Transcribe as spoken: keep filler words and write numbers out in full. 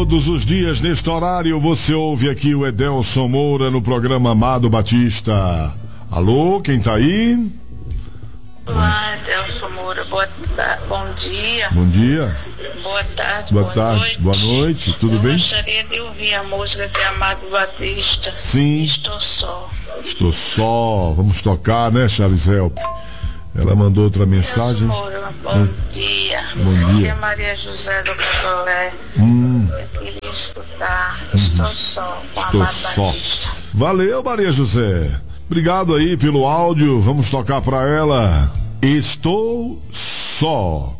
Todos os dias, neste horário, você ouve aqui o Edelson Moura no programa Amado Batista. Alô, quem tá aí? Olá, Edelson Moura, boa ta- bom dia. Bom dia. Boa tarde, Boa boa, tarde. noite. Boa noite, tudo Eu bem? gostaria de ouvir a música de Amado Batista. Sim. Estou só. Estou só. Vamos tocar, né, Charles Help? Ela mandou outra mensagem. Edelson Moura, bom Hum. dia. Bom dia. Aqui é Maria José do Catolé. Hum, Eu queria escutar Estou Só, com estou Amado só. Batista. Valeu, Maria José. Obrigado aí pelo áudio. Vamos tocar pra ela. Estou só.